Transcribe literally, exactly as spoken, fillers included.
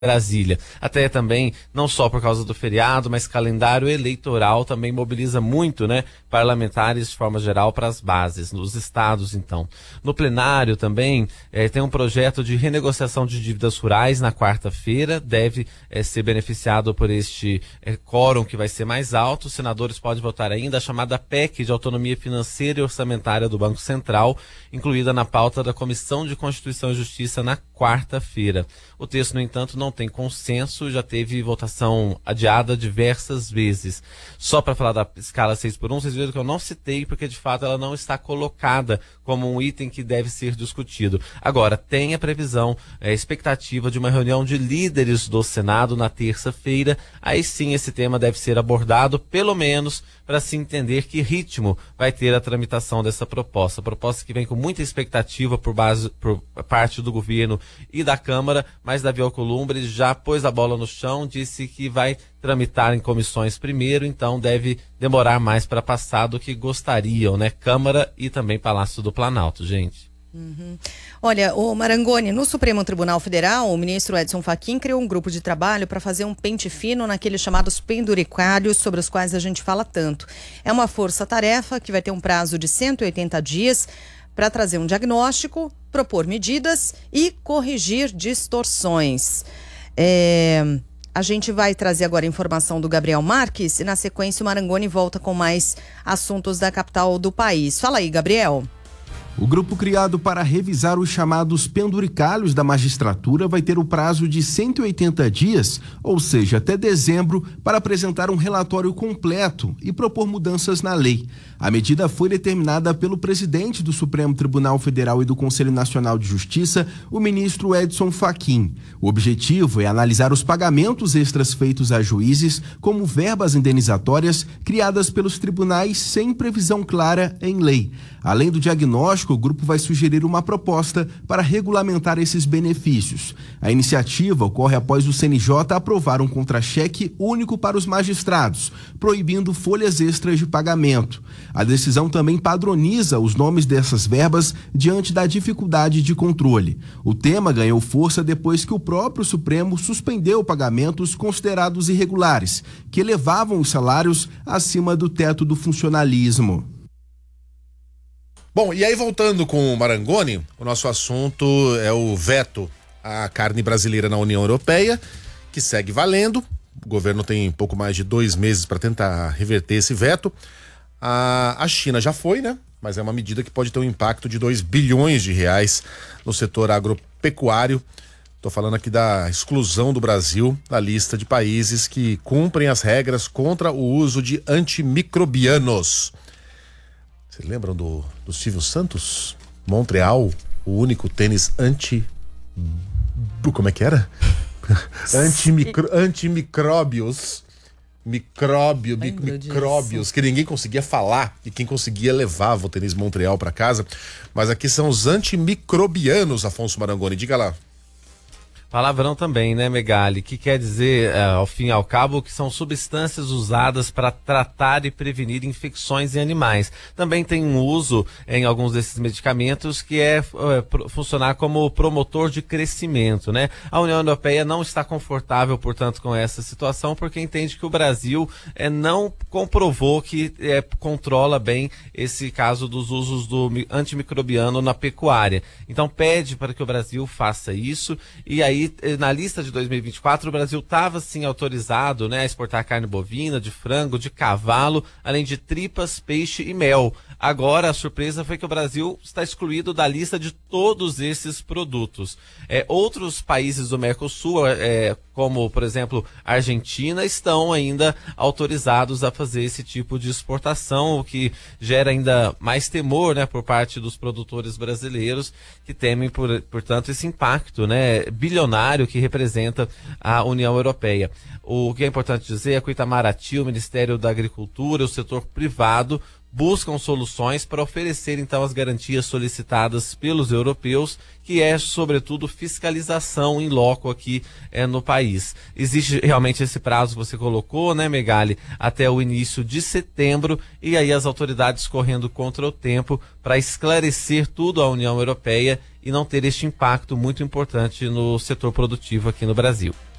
Brasília. Até também, não só por causa do feriado, mas calendário eleitoral também mobiliza muito, né, parlamentares de forma geral para as bases, nos estados então. No plenário também eh, tem um projeto de renegociação de dívidas rurais na quarta-feira, deve eh, ser beneficiado por este eh, quórum que vai ser mais alto. Os senadores podem votar ainda a chamada P E C de autonomia financeira e orçamentária do Banco Central, incluída na pauta da Comissão de Constituição e Justiça na quarta-feira. O texto, no entanto, não tem consenso, já teve votação adiada diversas vezes. Só para falar da escala seis por um, vocês viram que eu não citei, porque de fato ela não está colocada como um item que deve ser discutido. Agora, tem a previsão, a expectativa de uma reunião de líderes do Senado na terça-feira. Aí sim esse tema deve ser abordado, pelo menos para se entender que ritmo vai ter a tramitação dessa proposta. Proposta que vem com muita expectativa por, base, por parte do governo e da Câmara, mas Davi Alcolumbre já pôs a bola no chão, disse que vai tramitar em comissões primeiro, então deve demorar mais para passar do que gostariam, né? Câmara e também Palácio do Planalto, gente. Uhum. Olha, o Marangoni, no Supremo Tribunal Federal, o ministro Edson Fachin criou um grupo de trabalho para fazer um pente fino naqueles chamados penduricalhos sobre os quais a gente fala tanto. É uma força-tarefa que vai ter um prazo de cento e oitenta dias para trazer um diagnóstico, propor medidas e corrigir distorções. É... A gente vai trazer agora a informação do Gabriel Marques e na sequência o Marangoni volta com mais assuntos da capital do país. Fala aí, Gabriel. O grupo criado para revisar os chamados penduricalhos da magistratura vai ter o prazo de cento e oitenta dias, ou seja, até dezembro, para apresentar um relatório completo e propor mudanças na lei. A medida foi determinada pelo presidente do Supremo Tribunal Federal e do Conselho Nacional de Justiça, o ministro Edson Fachin. O objetivo é analisar os pagamentos extras feitos a juízes como verbas indenizatórias criadas pelos tribunais sem previsão clara em lei. Além do diagnóstico, o grupo vai sugerir uma proposta para regulamentar esses benefícios. A iniciativa ocorre após o C N J aprovar um contra-cheque único para os magistrados, proibindo folhas extras de pagamento. A decisão também padroniza os nomes dessas verbas diante da dificuldade de controle. O tema ganhou força depois que o próprio Supremo suspendeu pagamentos considerados irregulares, que elevavam os salários acima do teto do funcionalismo. Bom, e aí voltando com o Marangoni, o nosso assunto é o veto à carne brasileira na União Europeia, que segue valendo. O governo tem pouco mais de dois meses para tentar reverter esse veto. A, a China já foi, né? Mas é uma medida que pode ter um impacto de dois bilhões de reais no setor agropecuário. Estou falando aqui da exclusão do Brasil da lista de países que cumprem as regras contra o uso de antimicrobianos. Vocês lembram do, do Silvio Santos? Montreal, o único tênis anti... Como é que era? Antimicro, antimicróbios. Micróbio, Ai, mic, micróbios, que ninguém conseguia falar e quem conseguia levava o tênis Montreal para casa. Mas aqui são os antimicrobianos, Afonso Marangoni. Diga lá. Palavrão também, né, Megali? Que quer dizer, uh, ao fim e ao cabo, que são substâncias usadas para tratar e prevenir infecções em animais. Também tem um uso em alguns desses medicamentos que é uh, funcionar como promotor de crescimento, né? A União Europeia não está confortável, portanto, com essa situação, porque entende que o Brasil uh, não comprovou que uh, controla bem esse caso dos usos do antimicrobiano na pecuária. Então pede para que o Brasil faça isso e aí na lista de dois mil e vinte e quatro, o Brasil estava sim autorizado, né, a exportar carne bovina, de frango, de cavalo, além de tripas, peixe e mel. Agora a surpresa foi que o Brasil está excluído da lista de todos esses produtos. É, outros países do Mercosul, é, como por exemplo a Argentina, estão ainda autorizados a fazer esse tipo de exportação, o que gera ainda mais temor, né, por parte dos produtores brasileiros, que temem, por, portanto, esse impacto, né, bilionário que representa a União Europeia. O que é importante dizer é que o Itamaraty, o Ministério da Agricultura, o setor privado, buscam soluções para oferecer então as garantias solicitadas pelos europeus, que é sobretudo fiscalização em loco aqui é, no país. Existe realmente esse prazo que você colocou, né, Megali, até o início de setembro, e aí as autoridades correndo contra o tempo para esclarecer tudo à União Europeia e não ter este impacto muito importante no setor produtivo aqui no Brasil.